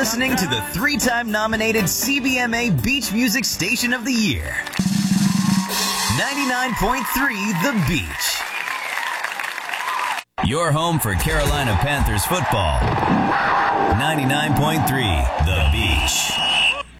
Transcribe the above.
listening to the 3-time nominated CBMA Beach Music Station of the Year. 99.3 The Beach. Your home for Carolina Panthers football. 99.3 The Beach.